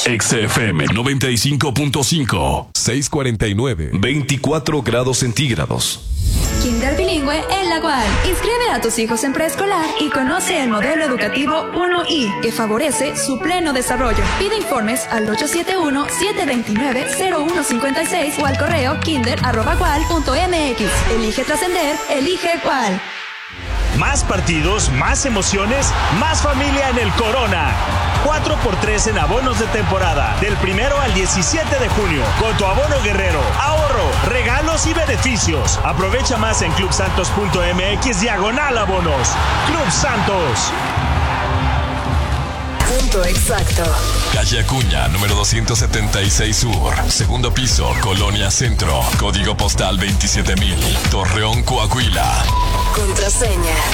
XFM 95.5, 649, 24 grados centígrados. Kinder bilingüe en La Gual. Inscribe a tus hijos en preescolar y conoce el modelo educativo 1I, que favorece su pleno desarrollo. Pide informes al 871-729-0156 o al correo kinder@gual.mx. Elige trascender, elige Gual. Más partidos, más emociones, más familia en el Corona. 4x3 en abonos de temporada, del 1 al 17 de junio. Con tu abono guerrero, ahorro, regalos y beneficios. Aprovecha más en clubsantos.mx/abonos. Club Santos. Punto exacto. Calle Acuña, número 276 Sur, segundo piso, Colonia Centro, código postal 27000, Torreón, Coahuila. Contraseña